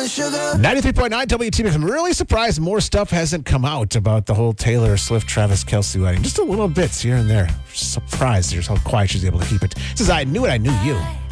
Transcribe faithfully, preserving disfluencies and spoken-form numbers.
ninety-three point nine W T B. I'm really surprised more stuff hasn't come out about the whole Taylor Swift, Travis Kelce wedding. Just a little bits here and there. Surprised just how quiet she's able to keep it. This is I Knew It, I Knew You.